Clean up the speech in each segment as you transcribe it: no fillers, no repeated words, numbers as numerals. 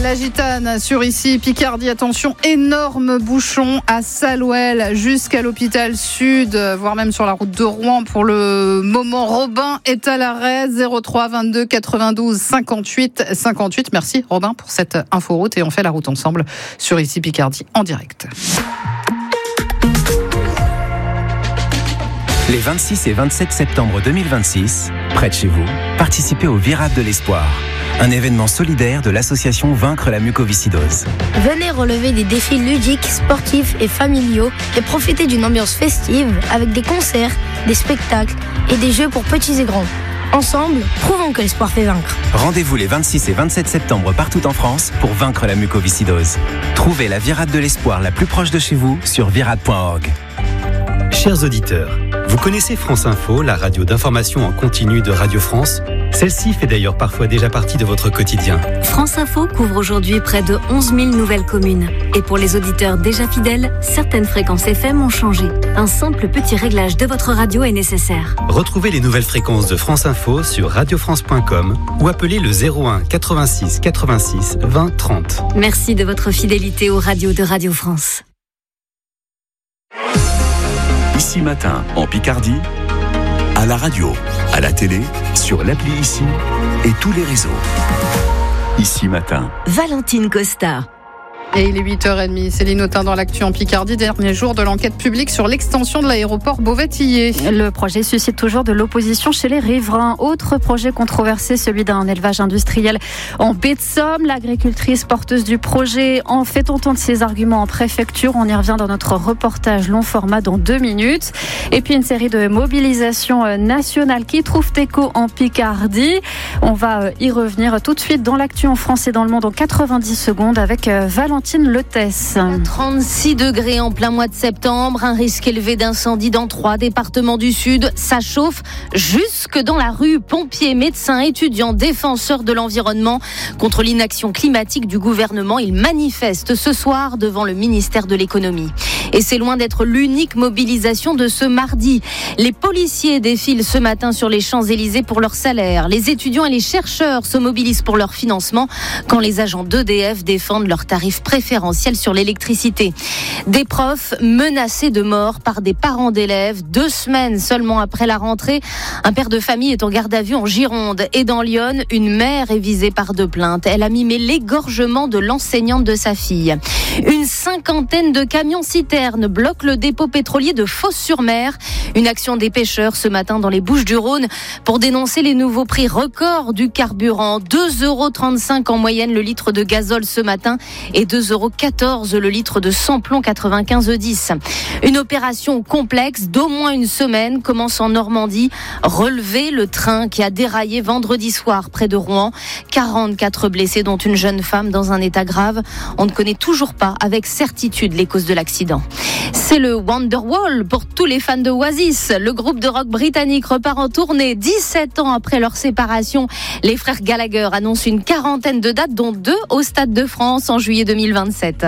la gitane sur ici, Picardie. Attention, énorme bouchon à Salouel jusqu'à l'hôpital Sud, voire même sur la route de Rouen. Pour le moment, Robin est à l'arrêt. 03 22 92 58 58. Merci Robin pour cette inforoute et on fait la route ensemble sur ici Picardie en direct. Les 26 et 27 septembre 2026, près de chez vous, participez au Virade de l'Espoir, un événement solidaire de l'association Vaincre la mucoviscidose. Venez relever des défis ludiques, sportifs et familiaux et profiter d'une ambiance festive avec des concerts, des spectacles et des jeux pour petits et grands. Ensemble, prouvons que l'espoir fait vaincre. Rendez-vous les 26 et 27 septembre partout en France pour vaincre la mucoviscidose. Trouvez la Virade de l'Espoir la plus proche de chez vous sur virade.org. Chers auditeurs, vous connaissez France Info, la radio d'information en continu de Radio France ? Celle-ci fait d'ailleurs parfois déjà partie de votre quotidien. France Info couvre aujourd'hui près de 11 000 nouvelles communes. Et pour les auditeurs déjà fidèles, certaines fréquences FM ont changé. Un simple petit réglage de votre radio est nécessaire. Retrouvez les nouvelles fréquences de France Info sur radiofrance.com ou appelez le 01 86 86 20 30. Merci de votre fidélité aux radios de Radio France. Ici Matin, en Picardie, à la radio, à la télé, sur l'appli Ici et tous les réseaux. Ici Matin. Valentine Costa. Et il est 8h30. Céline Autain dans l'actu en Picardie, dernier jour de l'enquête publique sur l'extension de l'aéroport Beauvais-Tillé. Le projet suscite toujours de l'opposition chez les riverains. Autre projet controversé, celui d'un élevage industriel en baie de Somme. L'agricultrice porteuse du projet en fait entendre ses arguments en préfecture. On y revient dans notre reportage long format dans 2 minutes. Et puis une série de mobilisations nationales qui trouvent écho en Picardie. On va y revenir tout de suite dans l'actu en France et dans le monde en 90 secondes avec Valentine Letès. 36 degrés en plein mois de septembre, un risque élevé d'incendie dans 3 départements du Sud. Ça chauffe jusque dans la rue. Pompiers, médecins, étudiants, défenseurs de l'environnement contre l'inaction climatique du gouvernement. Ils manifestent ce soir devant le ministère de l'économie. Et c'est loin d'être l'unique mobilisation de ce mardi. Les policiers défilent ce matin sur les Champs-Élysées pour leur salaire. Les étudiants et les chercheurs se mobilisent pour leur financement quand les agents d'EDF défendent leurs tarifs préférentiels sur l'électricité. Des profs menacés de mort par des parents d'élèves. 2 semaines seulement après la rentrée, un père de famille est en garde à vue en Gironde. Et dans l'Yonne, une mère est visée par 2 plaintes. Elle a mimé l'égorgement de l'enseignante de sa fille. Une 50aine de camions-citernes bloquent le dépôt pétrolier de Fos-sur-Mer. Une action des pêcheurs ce matin dans les Bouches-du-Rhône pour dénoncer les nouveaux prix records du carburant. 2,35 € en moyenne le litre de gazole ce matin et 2,14 € le litre de samplon 95E10. Une opération complexe d'au moins une semaine commence en Normandie. Relever le train qui a déraillé vendredi soir près de Rouen. 44 blessés dont une jeune femme dans un état grave. On ne connaît toujours pas avec certitude les causes de l'accident. C'est le Wonderwall pour tous les fans de Oasis. Le groupe de rock britannique repart en tournée 17 ans après leur séparation. Les frères Gallagher annoncent une 40aine de dates, dont 2 au Stade de France en juillet 2027.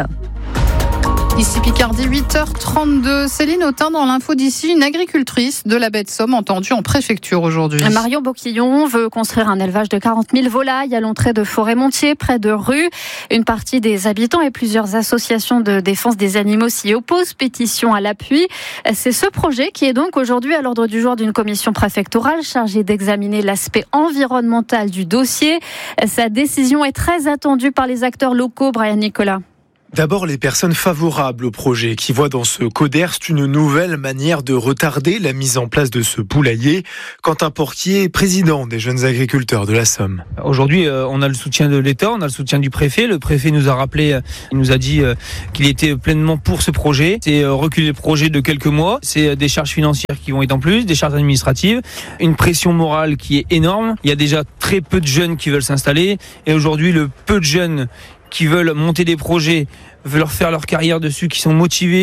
Ici Picardie, 8h32. Céline Autain dans l'info d'ici, une agricultrice de la baie de Somme entendue en préfecture aujourd'hui. Marion Boquillon veut construire un élevage de 40 000 volailles à l'entrée de Forêt-Montier, près de Rue. Une partie des habitants et plusieurs associations de défense des animaux s'y opposent, pétition à l'appui. C'est ce projet qui est donc aujourd'hui à l'ordre du jour d'une commission préfectorale chargée d'examiner l'aspect environnemental du dossier. Sa décision est très attendue par les acteurs locaux, Brian Nicolas. D'abord, les personnes favorables au projet qui voient dans ce coderst une nouvelle manière de retarder la mise en place de ce poulailler. Quentin Porquier, président des jeunes agriculteurs de la Somme. Aujourd'hui, on a le soutien de l'État, on a le soutien du préfet. Le préfet nous a rappelé, il nous a dit qu'il était pleinement pour ce projet. C'est reculer le projet de quelques mois. C'est des charges financières qui vont être en plus, des charges administratives, une pression morale qui est énorme. Il y a déjà très peu de jeunes qui veulent s'installer. Et aujourd'hui, le peu de jeunes qui veulent monter des projets, veulent faire leur carrière dessus, qui sont motivés,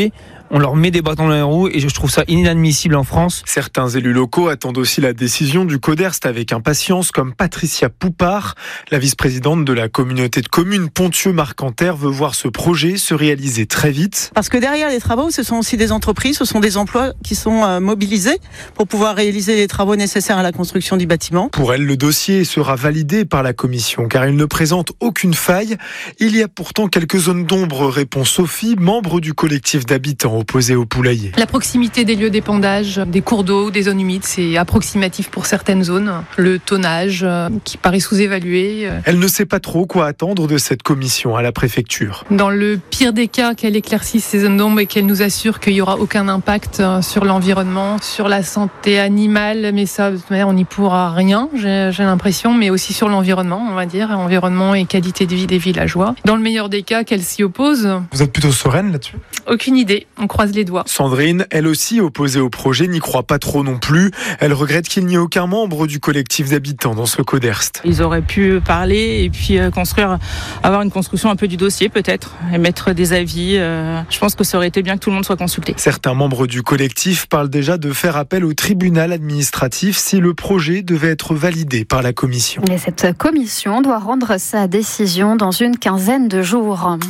On leur met des bâtons dans les roues et je trouve ça inadmissible en France. Certains élus locaux attendent aussi la décision du Coderst avec impatience, comme Patricia Poupard. La vice-présidente de la communauté de communes Ponthieu-Marcanterre veut voir ce projet se réaliser très vite. Parce que derrière les travaux, ce sont aussi des entreprises, ce sont des emplois qui sont mobilisés pour pouvoir réaliser les travaux nécessaires à la construction du bâtiment. Pour elle, le dossier sera validé par la commission car il ne présente aucune faille. Il y a pourtant quelques zones d'ombre, répond Sophie, membre du collectif d'habitants opposés au poulailler. La proximité des lieux d'épandage, des cours d'eau, des zones humides, c'est approximatif pour certaines zones. Le tonnage qui paraît sous-évalué. Elle ne sait pas trop quoi attendre de cette commission à la préfecture. Dans le pire des cas, qu'elle éclaircisse ces zones d'ombre et qu'elle nous assure qu'il n'y aura aucun impact sur l'environnement, sur la santé animale, mais ça, de toute manière, on n'y pourra rien, j'ai l'impression, mais aussi sur l'environnement, on va dire, environnement et qualité de vie des villageois. Dans le meilleur des cas, qu'elle s'y oppose. Vous êtes plutôt sereine là-dessus ? Aucune idée, on croise les doigts. Sandrine, elle aussi opposée au projet, n'y croit pas trop non plus. Elle regrette qu'il n'y ait aucun membre du collectif d'habitants dans ce Coderst. Ils auraient pu parler et puis avoir une construction un peu du dossier peut-être, émettre des avis. Je pense que ça aurait été bien que tout le monde soit consulté. Certains membres du collectif parlent déjà de faire appel au tribunal administratif si le projet devait être validé par la commission. Et cette commission doit rendre sa décision dans une quinzaine de jours.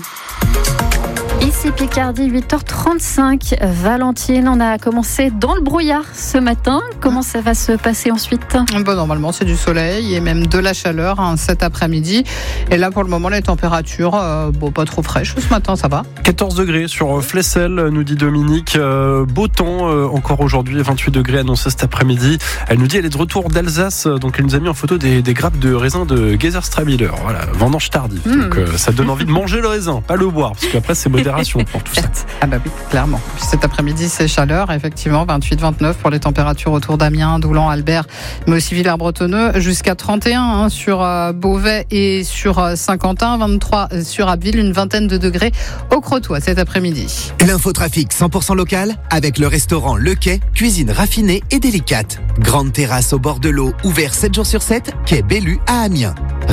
Ici Picardie, 8h35. Valentine, on a commencé dans le brouillard ce matin. Comment ça va se passer ensuite ? Normalement, c'est du soleil et même de la chaleur cet après-midi. Et là, pour le moment, les températures, pas trop fraîches ce matin, ça va. 14 degrés sur Flessel, nous dit Dominique. Beau temps encore aujourd'hui, 28 degrés annoncés cet après-midi. Elle nous dit elle est de retour d'Alsace, donc elle nous a mis en photo des grappes de raisin de Geserstrabiller. Voilà, vendange tardive. Donc ça donne envie de manger le raisin, pas le boire, parce qu'après c'est modération pour tout ça. Ah bah oui, clairement. Puis cet après-midi, c'est chaleur, effectivement, 28-29 pour les températures autour d'Amiens, Doulan, Albert, mais aussi Villers-Bretonneux, jusqu'à 31 sur Beauvais et sur Saint-Quentin, 23 sur Abbeville, une vingtaine de degrés au Crotoy cet après-midi. L'infotrafic 100% local avec le restaurant Le Quai, cuisine raffinée et délicate. Grande terrasse au bord de l'eau, ouvert 7 jours sur 7, quai Bellu à Amiens.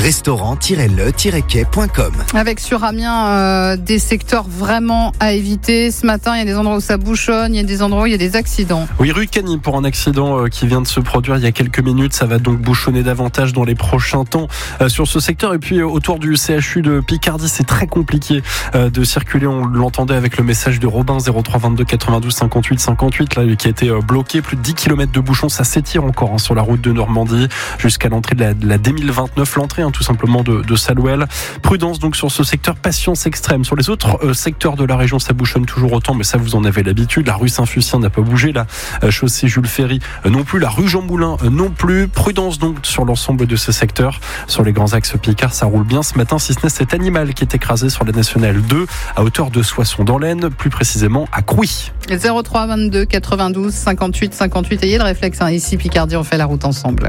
Restaurant-le-quai.com. Avec sur Amiens des secteurs vraiment à éviter. Ce matin, il y a des endroits où ça bouchonne, il y a des endroits où il y a des accidents. Oui, rue Cagny pour un accident qui vient de se produire il y a quelques minutes. Ça va donc bouchonner davantage dans les prochains temps sur ce secteur. Et puis autour du CHU de Picardie, c'est très compliqué de circuler. On l'entendait avec le message de Robin 03 22 92 58 58 là, qui a été bloqué. Plus de 10 km de bouchons. Ça s'étire encore sur la route de Normandie jusqu'à l'entrée de la D1029, l'entrée tout simplement de Salouel. Prudence donc sur ce secteur, patience extrême. Sur les autres secteurs de la région, ça bouchonne toujours autant, mais ça vous en avez l'habitude. La rue Saint-Fucien n'a pas bougé, la chaussée Jules Ferry non plus, la rue Jean Moulin non plus. Prudence donc sur l'ensemble de ce secteur. Sur les grands axes Picard, ça roule bien ce matin, si ce n'est cet animal qui est écrasé sur la nationale 2 à hauteur de Soissons dans l'Aisne, plus précisément à Crouy. 03 22 92 58 58. Ayez le réflexe, ici Picardie, on fait la route ensemble.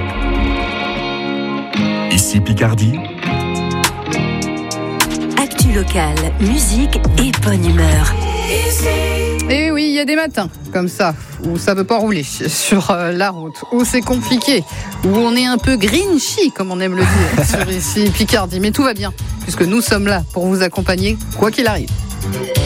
Ici Picardie. Actu locale, musique et bonne humeur. Et oui, il y a des matins comme ça où ça veut pas rouler sur la route, où c'est compliqué, où on est un peu grinchy, comme on aime le dire sur ici Picardie. Mais tout va bien, puisque nous sommes là pour vous accompagner, quoi qu'il arrive.